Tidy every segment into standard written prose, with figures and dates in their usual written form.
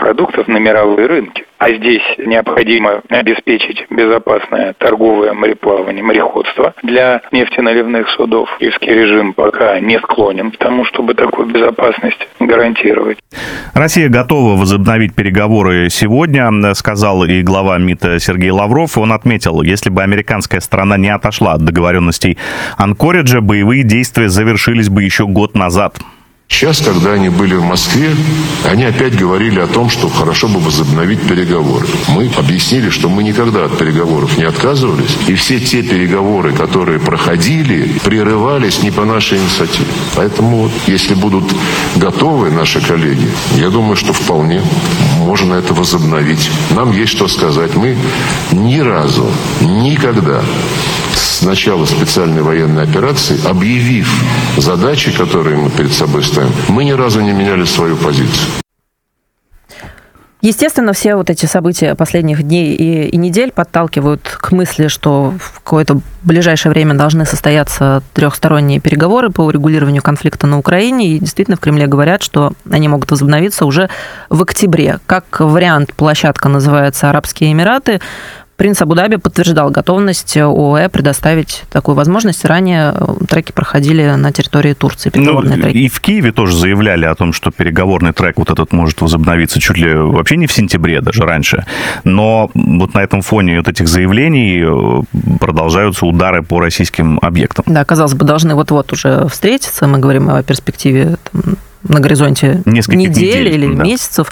продуктов на мировые рынки. А здесь необходимо обеспечить безопасное торговое мореплавание, мореходство для нефтеналивных судов. Киевский режим пока не склонен к тому, чтобы такую безопасность гарантировать. Россия готова возобновить переговоры сегодня, сказал и глава МИД Сергей Лавров. Он отметил, если бы американская сторона не отошла от договоренностей Анкориджа, боевые действия завершились бы еще год назад. Сейчас, когда они были в Москве, они опять говорили о том, что хорошо бы возобновить переговоры. Мы объяснили, что мы никогда от переговоров не отказывались. И все те переговоры, которые проходили, прерывались не по нашей инициативе. Поэтому вот, если будут готовы наши коллеги, я думаю, что вполне можно это возобновить. Нам есть что сказать. Мы ни разу, никогда с начала специальной военной операции, объявив задачи, которые мы перед собой ставим, мы ни разу не меняли свою позицию. Естественно, все вот эти события последних дней и недель подталкивают к мысли, что в какое-то ближайшее время должны состояться трехсторонние переговоры по урегулированию конфликта на Украине. И действительно в Кремле говорят, что они могут возобновиться уже в октябре. Как вариант, площадка называется «Арабские Эмираты». Принц Абу-Даби подтверждал готовность ОАЭ предоставить такую возможность. Ранее треки проходили на территории Турции, переговорные треки. И в Киеве тоже заявляли о том, что переговорный трек вот этот может возобновиться чуть ли вообще не в сентябре, даже раньше. Но вот на этом фоне вот этих заявлений продолжаются удары по российским объектам. Да, казалось бы, должны вот-вот уже встретиться. Мы говорим о перспективе на горизонте недель или месяцев.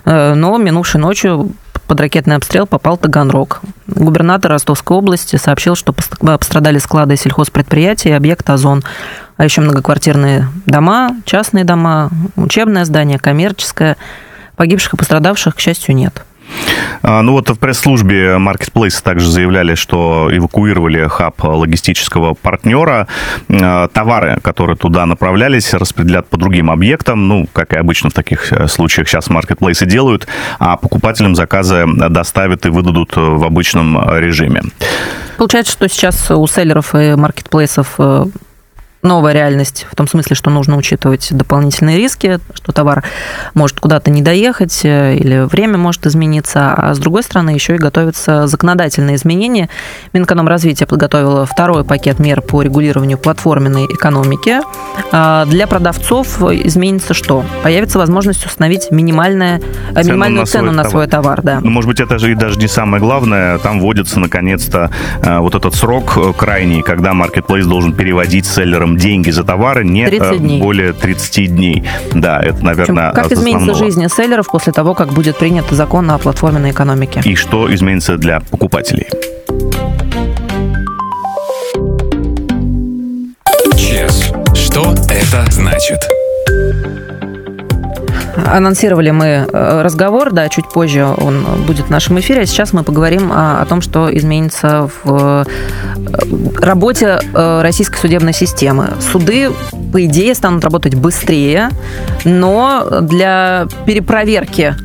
Но минувшей ночью под ракетный обстрел попал Таганрог. Губернатор Ростовской области сообщил, что пострадали склады сельхозпредприятий и объект «Озон». А еще многоквартирные дома, частные дома, учебное здание, коммерческое. Погибших и пострадавших, к счастью, нет. Ну вот в пресс-службе Marketplace также заявляли, что эвакуировали хаб логистического партнера. Товары, которые туда направлялись, распределят по другим объектам. Ну, как и обычно в таких случаях сейчас Marketplace и делают. А покупателям заказы доставят и выдадут в обычном режиме. Получается, что сейчас у селлеров и маркетплейсов новая реальность, в том смысле, что нужно учитывать дополнительные риски, что товар может куда-то не доехать или время может измениться, а с другой стороны еще и готовятся законодательные изменения. Минэкономразвитие подготовило второй пакет мер по регулированию платформенной экономики. Для продавцов изменится что? Появится возможность установить минимальную цену на свой товар. Да. Ну, может быть, это же и даже не самое главное. Там вводится, наконец-то, вот этот срок крайний, когда Marketplace должен переводить селлерам деньги за товары не более 30 дней. Да, это, наверное, как изменится жизнь селлеров после того, как будет принят закон о платформенной экономике? И что изменится для покупателей? ЧЕС. Что это значит? Анонсировали мы разговор, да, чуть позже он будет в нашем эфире, а сейчас мы поговорим о том, что изменится в работе российской судебной системы. Суды, по идее, станут работать быстрее, но для перепроверки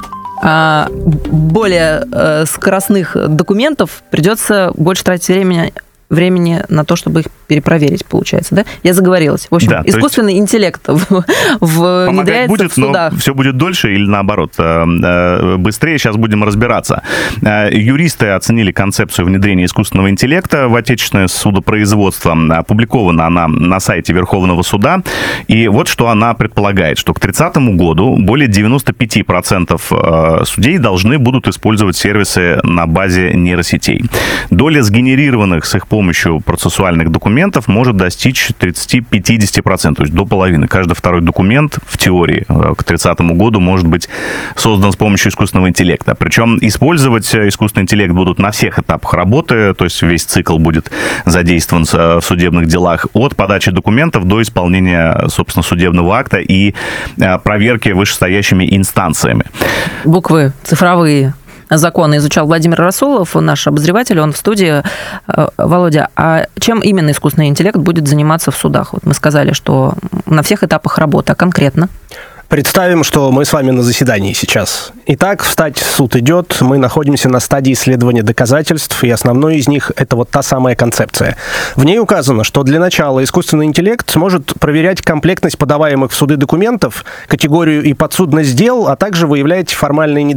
более скоростных документов придется больше тратить времени на то, чтобы их перепроверить, получается, да? Я заговорилась. В общем, да, искусственный интеллект внедряется будет, в судах. Но все будет дольше или наоборот? Быстрее, сейчас будем разбираться. Юристы оценили концепцию внедрения искусственного интеллекта в отечественное судопроизводство. Опубликована она на сайте Верховного суда. И вот что она предполагает, что к 30 году более 95% судей должны будут использовать сервисы на базе нейросетей. Доля сгенерированных с их помощью процессуальных документов может достичь 30-50%, то есть до половины. Каждый второй документ в теории к 30 году может быть создан с помощью искусственного интеллекта. Причем использовать искусственный интеллект будут на всех этапах работы, то есть весь цикл будет задействован в судебных делах от подачи документов до исполнения, собственно, судебного акта и проверки вышестоящими инстанциями. Буквы цифровые законы изучал Владимир Расулов, наш обозреватель, он в студии. Володя, а чем именно искусственный интеллект будет заниматься в судах? Вот мы сказали, что на всех этапах работы, а конкретно? Представим, что мы с вами на заседании сейчас. Итак, встать суд идет, мы находимся на стадии исследования доказательств, и основной из них – это вот та самая концепция. В ней указано, что для начала искусственный интеллект сможет проверять комплектность подаваемых в суды документов, категорию и подсудность дел, а также выявлять формальные недостатки